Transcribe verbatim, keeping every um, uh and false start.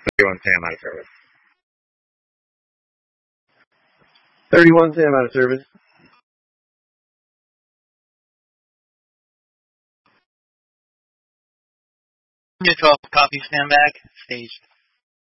thirty-one Sam out of service. thirty-one Sam out of service. twelve, copy, stand back, staged.